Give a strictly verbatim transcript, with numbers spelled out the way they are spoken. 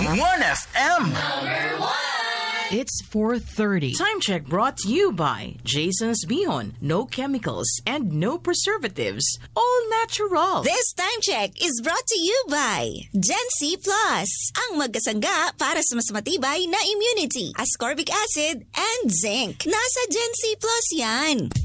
one F M. It's four thirty. Time check brought to you by Jason's Bihon. No chemicals and no preservatives. All natural. This time check is brought to you by Gen C Plus. Ang magkasangga para sa mas matibay na immunity, ascorbic acid, and zinc. Nasa Gen C Plus yan.